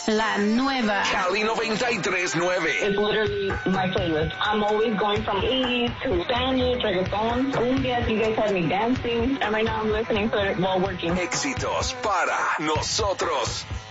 La nueva Cali 93.9. It's literally my playlist. I'm always going from 80s to Spanish, reggaeton, cumbia. You guys had me dancing. And right now I'm listening to it while working. Éxitos para nosotros.